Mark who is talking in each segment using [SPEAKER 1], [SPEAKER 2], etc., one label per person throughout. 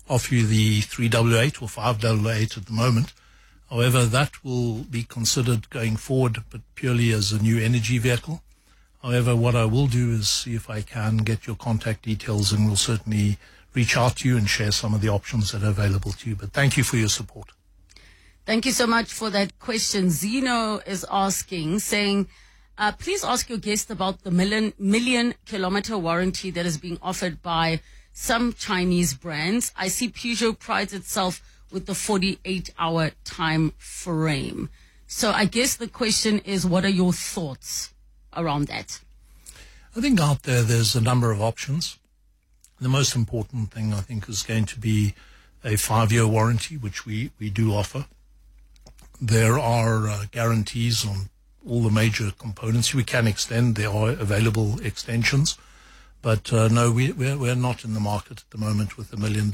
[SPEAKER 1] offer you the 388 or 588 at the moment. However, that will be considered going forward, but purely as a new energy vehicle. However, what I will do is see if I can get your contact details, and we'll certainly reach out to you and share some of the options that are available to you. But thank you for your support.
[SPEAKER 2] Thank you so much for that question. Zeno is asking, saying, please ask your guest about the million kilometer warranty that is being offered by some Chinese brands. I see Peugeot prides itself with the 48-hour time frame. So I guess the question is, what are your thoughts around that?
[SPEAKER 1] I think out there's a number of options. The most important thing, I think, is going to be a 5-year warranty, which we do offer. There are guarantees on all the major components. We can extend. There are available extensions. But no, we're not in the market at the moment with a million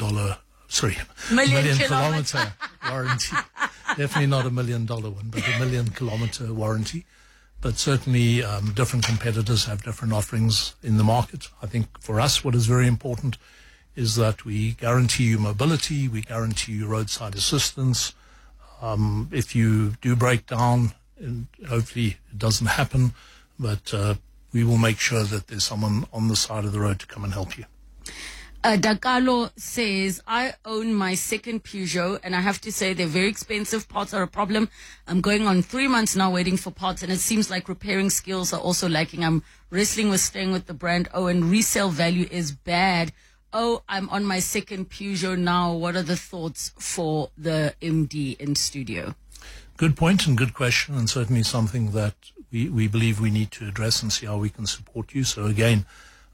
[SPEAKER 1] kilometer warranty. Definitely not $1 million one, but a 1 million kilometer warranty. But certainly different competitors have different offerings in the market. I think for us what is very important is that we guarantee you mobility, we guarantee you roadside assistance. If you do break down, and hopefully it doesn't happen, but we will make sure that there's someone on the side of the road to come and help you.
[SPEAKER 2] Dakalo says, I own my second Peugeot, and I have to say they're very expensive. Parts are a problem. I'm going on 3 months now waiting for parts, and it seems like repairing skills are also lacking. I'm wrestling with staying with the brand. Oh, and resale value is bad. Oh, I'm on my second Peugeot now. What are the thoughts for the MD in studio?
[SPEAKER 1] Good point and good question, and certainly something that we believe we need to address and see how we can support you. So again,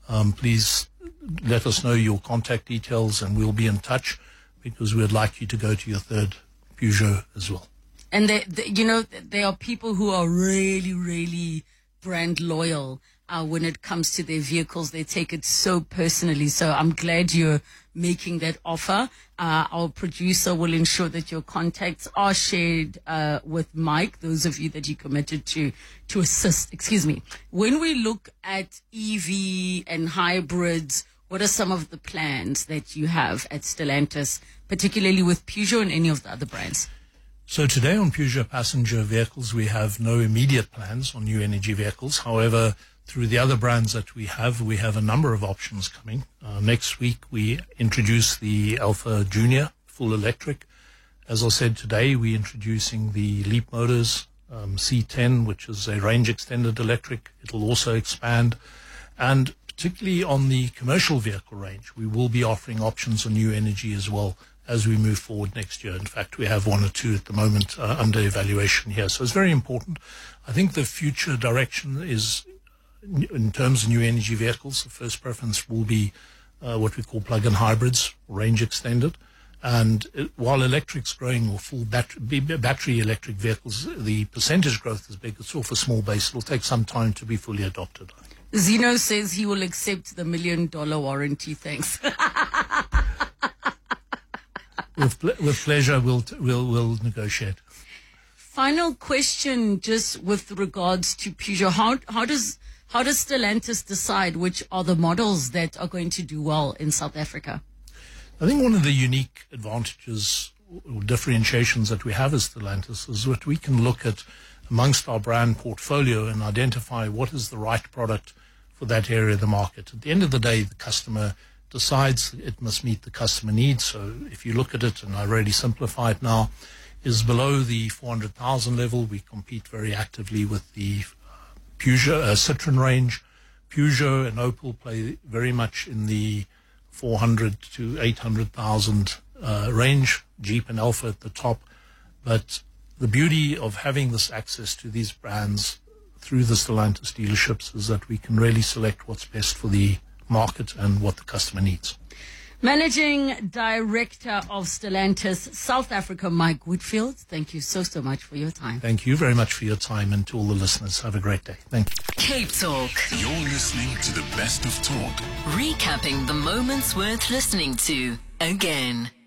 [SPEAKER 1] please let us know your contact details and we'll be in touch, because we'd like you to go to your third Peugeot as well.
[SPEAKER 2] And there are people who are really, really brand loyal when it comes to their vehicles. They take it so personally. So I'm glad you're making that offer. Our producer will ensure that your contacts are shared with Mike, those of you that he committed to assist. Excuse me. When we look at EV and hybrids, what are some of the plans that you have at Stellantis, particularly with Peugeot and any of the other brands?
[SPEAKER 1] So today on Peugeot passenger vehicles, we have no immediate plans on new energy vehicles. However, through the other brands that we have a number of options coming. Next week, we introduce the Alpha Junior full electric. As I said today, we're introducing the Leap Motors C10, which is a range extended electric. It'll also expand. And particularly on the commercial vehicle range, we will be offering options on new energy as well as we move forward next year. In fact, we have 1 or 2 at the moment under evaluation here. So it's very important. I think the future direction is, in terms of new energy vehicles, the first preference will be what we call plug-in hybrids, range extended. And while electric's growing, or full battery electric vehicles, the percentage growth is big. It's off a small base. It'll take some time to be fully adopted.
[SPEAKER 2] Zeno says he will accept the $1 million warranty. Thanks.
[SPEAKER 1] With pleasure, we'll negotiate.
[SPEAKER 2] Final question, just with regards to Peugeot. How does Stellantis decide which are the models that are going to do well in South Africa?
[SPEAKER 1] I think one of the unique advantages or differentiations that we have as Stellantis is that we can look at amongst our brand portfolio and identify what is the right product for that area of the market. At the end of the day, the customer decides. It must meet the customer needs. So if you look at it, and I really simplify it now, is below the 400,000 level, we compete very actively with the Peugeot, Citroen range. Peugeot and Opel play very much in the 400 to 800,000 range. Jeep and Alfa at the top. But the beauty of having this access to these brands through the Stellantis dealerships is that we can really select what's best for the market and what the customer needs.
[SPEAKER 2] Managing Director of Stellantis South Africa, Mike Whitfield, thank you so much for your time.
[SPEAKER 1] Thank you very much for your time, and to all the listeners, have a great day. Thank you.
[SPEAKER 3] Cape Talk.
[SPEAKER 4] You're listening to the best of talk.
[SPEAKER 3] Recapping the moments worth listening to again.